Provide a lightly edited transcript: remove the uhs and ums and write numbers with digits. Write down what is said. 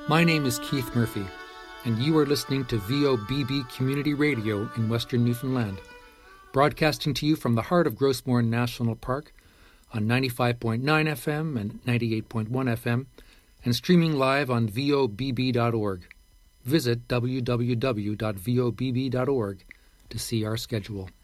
My name is Keith Murphy, and you are listening to VOBB Community Radio in Western Newfoundland, broadcasting to you from the heart of Grossmore National Park on 95.9 FM and 98.1 FM, and streaming live on vobb.org. Visit www.vobb.org to see our schedule.